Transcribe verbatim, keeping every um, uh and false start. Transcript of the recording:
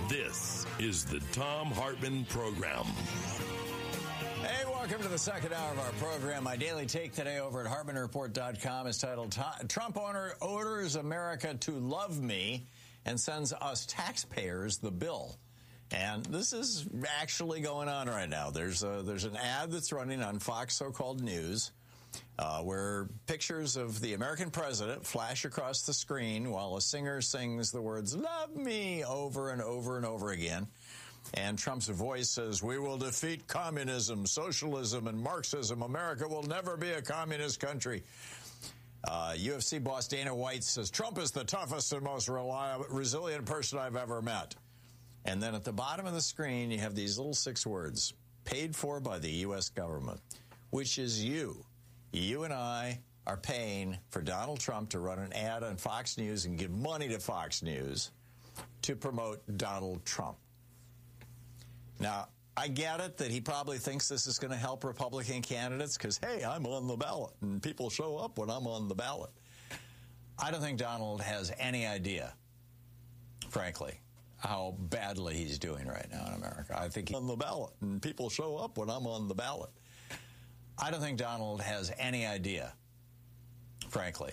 This is the Thom Hartmann Program. Hey, welcome to the second hour of our program. My daily take today over at Hartmann Report dot com is titled, Trump owner orders America to love me and sends us taxpayers the bill. And this is actually going on right now. There's a, there's an ad that's running on Fox so-called News uh, where pictures of the American president flash across the screen while a singer sings the words, "Love me," over and over and over again. And Trump's voice says, "We will defeat communism, socialism, and Marxism. America will never be a communist country." Uh, U F C boss Dana White says, "Trump is the toughest and most reliable, resilient person I've ever met." And then at the bottom of the screen, you have these little six words, paid for by the U S government, which is you. You and I are paying for Donald Trump to run an ad on Fox News and give money to Fox News to promote Donald Trump. Now, I get it that he probably thinks this is going to help Republican candidates because, hey, I'm on the ballot and people show up when I'm on the ballot. I don't think Donald has any idea, frankly, how badly he's doing right now in America. I think he's on the ballot and people show up when I'm on the ballot. I don't think Donald has any idea, frankly,